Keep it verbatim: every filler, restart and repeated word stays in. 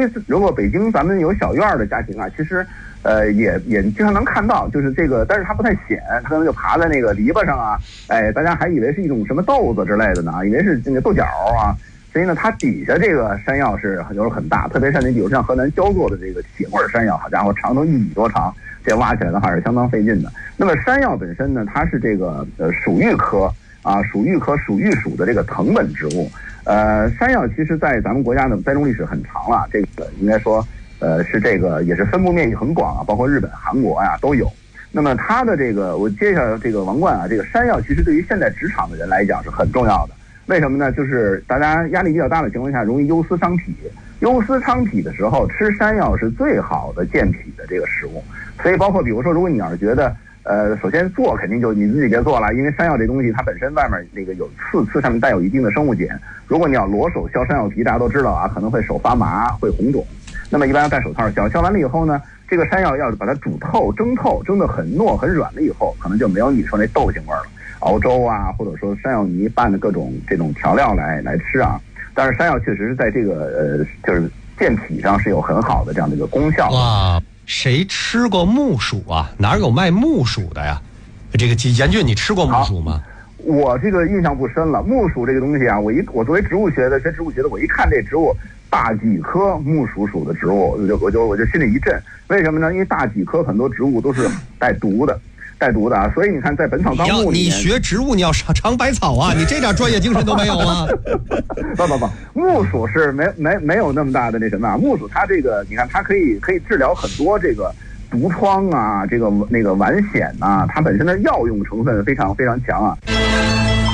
为如果北京咱们有小院的家庭啊，其实呃也也经常能看到，就是这个，但是它不太显，它可能就爬在那个篱笆上啊，哎，大家还以为是一种什么豆子之类的呢，以为是那个豆角啊。所以呢，它底下这个山药是有很大，特别是那比如像河南焦作的这个铁棍山药，好家伙，长到一米多长，这挖起来的话是相当费劲的。那么山药本身呢，它是这个呃属玉科啊，属玉科属玉属的这个藤本植物。呃，山药其实在咱们国家的栽种历史很长了，这个应该说呃是这个也是分布面积很广啊，包括日本、韩国呀、啊、都有。那么它的这个，我接下这个王冠啊，这个山药其实对于现在职场的人来讲是很重要的。为什么呢？就是大家压力比较大的情况下，容易忧思伤脾。忧思伤脾的时候，吃山药是最好的健脾的这个食物。所以，包括比如说，如果你要是觉得，呃，首先做肯定就你自己别做了，因为山药这东西它本身外面那个有刺，刺上面带有一定的生物碱。如果你要裸手削山药皮，大家都知道啊，可能会手发麻，会红肿。那么一般要戴手套削，削完了以后呢，这个山药要把它煮透、蒸透，蒸得很糯很软了以后，可能就没有你说那豆腥味了。熬粥啊，或者说山药泥拌的各种这种调料来来吃啊，但是山药确实是在这个呃，就是健脾上是有很好的这样的一个功效。 哇，谁吃过木薯啊？哪有卖木薯的呀？这个严俊，你吃过木薯吗？ 我这个印象不深了。木薯这个东西啊，我一我作为植物学的学植物学的，我一看这植物大戟科木薯属的植物，我就我就我就心里一震。为什么呢？因为大戟科很多植物都是带毒的。带毒的啊，所以你看，在《本草纲目》里面， 你学植物你要尝尝百草啊，你这点专业精神都没有吗？ 不不不，木薯是没没没有那么大的那什么啊，木薯它这个，你看它可以可以治疗很多这个毒疮啊，这个那个顽癣啊，它本身的药用成分非常非常强啊。